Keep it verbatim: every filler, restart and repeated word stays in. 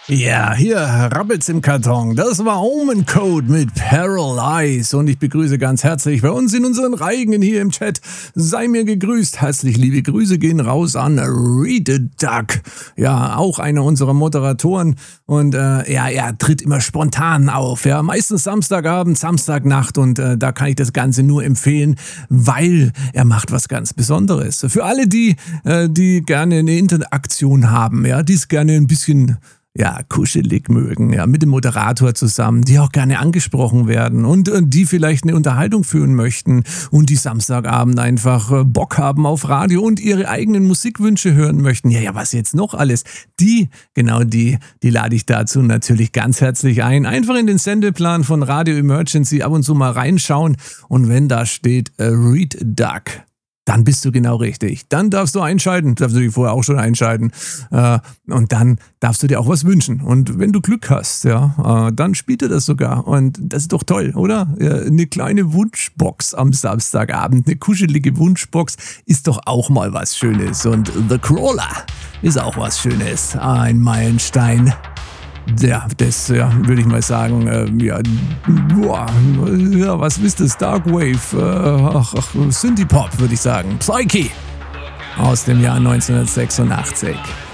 Ja, hier rappelt's im Karton. Das war Omen Code mit Paralyze und ich begrüße ganz herzlich bei uns in unseren Reigen hier im Chat. Sei mir gegrüßt. Herzlich liebe Grüße gehen raus an Read the Duck. Ja, auch einer unserer Moderatoren und äh, ja, er tritt immer spontan auf. Ja, meistens Samstagabend, Samstagnacht und äh, da kann ich das Ganze nur empfehlen, weil er macht was ganz Besonderes. Für alle die, äh, die gerne eine Interaktion haben, ja, die es gerne ein bisschen ja, kuschelig mögen, ja, mit dem Moderator zusammen, die auch gerne angesprochen werden und, und die vielleicht eine Unterhaltung führen möchten und die Samstagabend einfach äh, Bock haben auf Radio und ihre eigenen Musikwünsche hören möchten. Ja, ja, was jetzt noch alles? Die, genau die, die lade ich dazu natürlich ganz herzlich ein. Einfach in den Sendeplan von Radio Emergency ab und zu mal reinschauen und wenn da steht äh, Read Duck, dann bist du genau richtig. Dann darfst du einschalten, darfst du dich vorher auch schon einschalten äh, und dann darfst du dir auch was wünschen. Und wenn du Glück hast, ja, äh, dann spielt er das sogar und das ist doch toll, oder? Ja, eine kleine Wunschbox am Samstagabend, eine kuschelige Wunschbox ist doch auch mal was Schönes und The Crawler ist auch was Schönes. Ein Meilenstein. Ja, das ja, würde ich mal sagen, äh, ja, boah, ja, was ist das? Darkwave, äh, ach, ach, Synthie-Pop, würde ich sagen. Psyche aus dem Jahr neunzehnhundertsechsundachtzig.